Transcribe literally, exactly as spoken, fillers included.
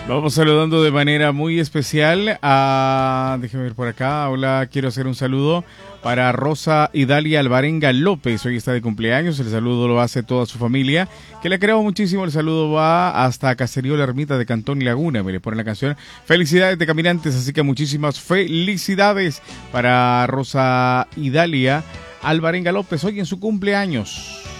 Vamos saludando de manera muy especial a, déjeme ver por acá, hola, quiero hacer un saludo para Rosa Idalia Alvarenga López, hoy está de cumpleaños, el saludo lo hace toda su familia, que le creo muchísimo, el saludo va hasta Caserío La Ermita de Cantón y Laguna, me le ponen la canción, felicidades de caminantes, así que muchísimas felicidades para Rosa Idalia Alvarenga López, hoy en su cumpleaños.